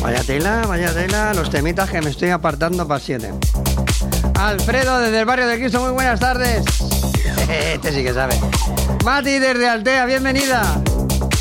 Vaya tela, los temitas que me estoy apartando para 7. Alfredo, desde el barrio de Cristo, muy buenas tardes. Este sí que sabe. Mati, desde Altea, bienvenida.